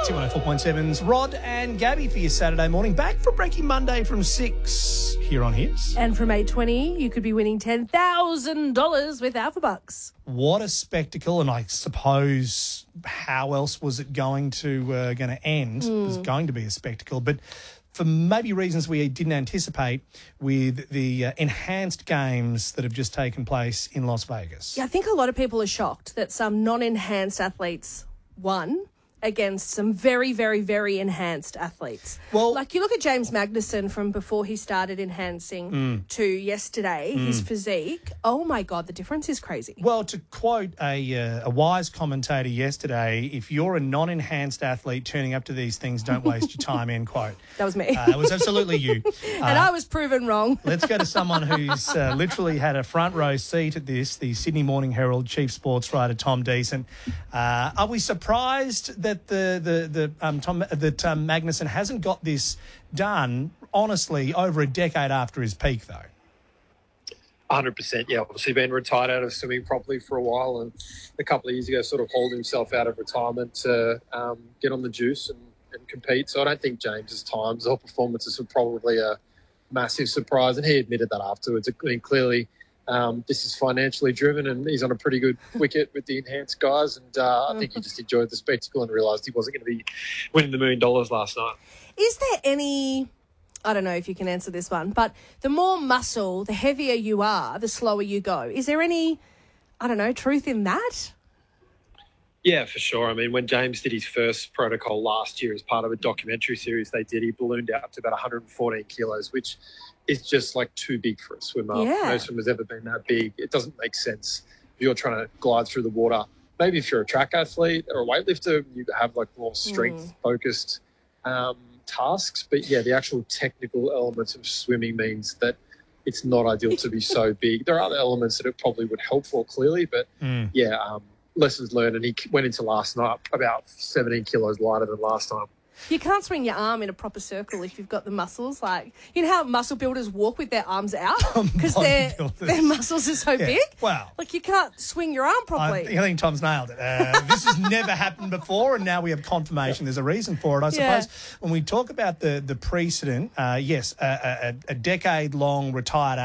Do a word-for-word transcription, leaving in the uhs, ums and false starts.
T one oh four point seven's Rod and Gabby for your Saturday morning. Back for Breaking Monday from six here on Hits. And from eight twenty, you could be winning ten thousand dollars with Alpha Bucks. What a spectacle, and I suppose how else was it going to uh, going to end? Mm. It was going to be a spectacle, but for maybe reasons we didn't anticipate with the uh, enhanced games that have just taken place in Las Vegas. Yeah, I think a lot of people are shocked that some non-enhanced athletes won against some very, very, very enhanced athletes. Well, like you look at James Magnussen from before he started enhancing mm. to yesterday, mm. his physique. Oh my God, the difference is crazy. Well, to quote a uh, a wise commentator yesterday, if you're a non-enhanced athlete turning up to these things, don't waste your time, end quote. That was me. Uh, it was absolutely you. and uh, I was proven wrong. Let's go to someone who's uh, literally had a front row seat at this, the Sydney Morning Herald chief sports writer, Tom Decent. Uh, are we surprised that the the the um, Tom that um, Magnussen hasn't got this done, honestly, over a decade after his peak, though? one hundred percent, yeah. Obviously been retired out of swimming properly for a while, and a couple of years ago sort of hauled himself out of retirement to um, get on the juice and, and compete. So I don't think James's times or performances were probably a massive surprise, and he admitted that afterwards. I mean, clearly um, this is financially driven, and he's on a pretty good wicket with the enhanced guys, and uh, I think he just enjoyed the spectacle and realised he wasn't going to be winning the million dollars last night. Is there any... I don't know if you can answer this one, but the more muscle, the heavier you are, the slower you go. Is there any, I don't know, truth in that? Yeah, for sure. I mean, when James did his first protocol last year as part of a documentary series they did, he ballooned out to about one hundred fourteen kilos, which is just like too big for a swimmer. Yeah. No swimmer's ever been that big. It doesn't make sense if you're trying to glide through the water. Maybe if you're a track athlete or a weightlifter, you have like more strength-focused um, tasks. But, yeah, the actual technical elements of swimming means that it's not ideal to be so big. There are other elements that it probably would help for, clearly, but, mm. yeah, um, lessons learned, and he went into last night about seventeen kilos lighter than last time. You can't swing your arm in a proper circle if you've got the muscles. Like, you know how muscle builders walk with their arms out because their their muscles are so yeah. big? Wow. Like, you can't swing your arm properly. I, I think Tom's nailed it. Uh, this has never happened before, and now we have confirmation. There's a reason for it, I suppose. Yeah. When we talk about the, the precedent, uh, yes, a, a, a decade-long retired